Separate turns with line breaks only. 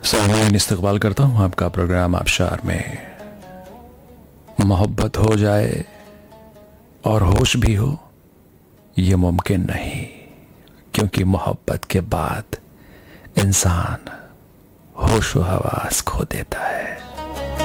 सामने इस्तकबाल करता हूँ आपका प्रोग्राम आबशार में। मोहब्बत हो जाए और होश भी हो, ये मुमकिन नहीं, क्योंकि मोहब्बत के बाद इंसान होश व हवास खो देता है।